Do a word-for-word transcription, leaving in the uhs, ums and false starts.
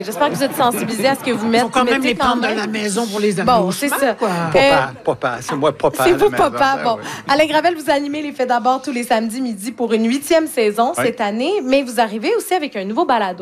J'espère que vous êtes sensibilisés à ce que vous mettez. Il faut quand même mettez les prendre quand même. dans la maison pour les Bon, accouchements. c'est ça. Quoi. Papa, Euh, papa, c'est moi papa. C'est à la vous, maison. papa. Ben Bon. oui. Alain Gravel, vous animez les Faits d'abord tous les samedis midi pour une huitième saison Oui. cette année, mais vous arrivez aussi avec un nouveau balado.